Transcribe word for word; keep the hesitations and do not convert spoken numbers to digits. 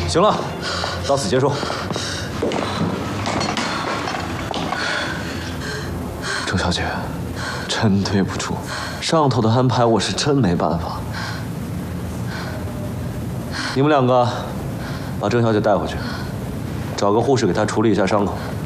行了，到此结束。郑小姐，真对不住，上头的安排我是真没办法。你们两个把郑小姐带回去，找个护士给她处理一下伤口。